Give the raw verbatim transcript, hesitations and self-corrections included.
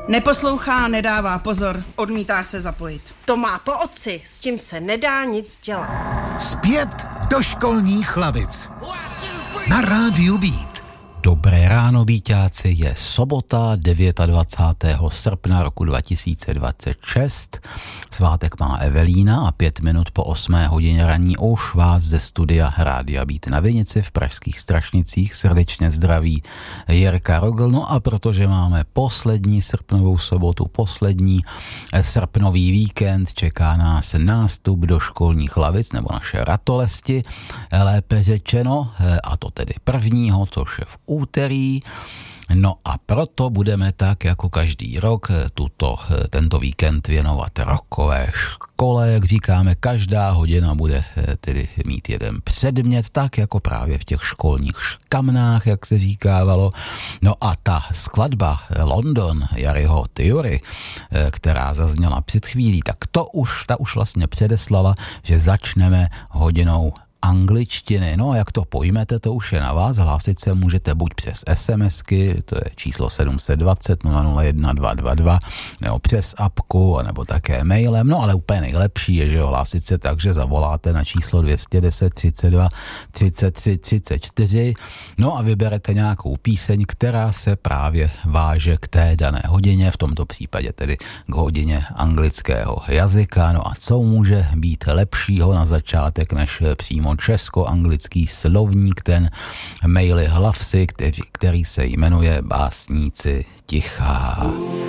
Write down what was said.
Neposlouchá, nedává pozor, odmítá se zapojit. To má po otci, s tím se nedá nic dělat. Zpět do školních lavic. Na rádiu Beat. Dobré ráno, Bíťáci, je sobota dvacátého devátého srpna roku dva tisíce dvacet šest. Svátek má Evelína a pět minut po osmé hodině ranní už vás ze studia Rádia Beat na Vinici v pražských Strašnicích srdečně zdraví Jirka Rogl. No a protože máme poslední srpnovou sobotu, poslední srpnový víkend, čeká nás nástup do školních lavic, nebo naše ratolesti, lépe řečeno, a to tedy prvního, což je v úterý. No a proto budeme tak jako každý rok tuto, tento víkend věnovat rockové škole, jak říkáme, každá hodina bude tedy mít jeden předmět, tak jako právě v těch školních škamnách, jak se říkávalo. No a ta skladba London Jariho Theory, která zazněla před chvílí, tak to už, ta už vlastně předeslala, že začneme hodinou angličtiny. No a jak to pojmete, to už je na vás. Hlásit se můžete buď přes SMSky, to je číslo sedm set dvacet nula nula jedna dva dva dva, nebo přes apku, nebo také mailem. No ale úplně nejlepší je, že jo, hlásit se tak, že zavoláte na číslo dvě stě deset třicet dva třicet tři třicet čtyři. No a vyberete nějakou píseň, která se právě váže k té dané hodině, v tomto případě tedy k hodině anglického jazyka. No a co může být lepšího na začátek, než přímo česko-anglický slovník, ten maily hlavsy, který, který se jmenuje Básníci ticha.